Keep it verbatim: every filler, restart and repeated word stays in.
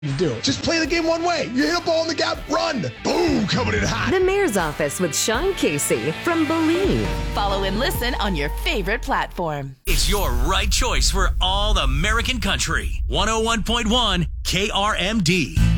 You do. Just play the game one way. You hit a ball in the gap, run. Boom, coming in hot. The Mayor's Office with Sean Casey from Believe. Follow and listen on your favorite platform. It's your right choice for all American country. one oh one point one K R M D.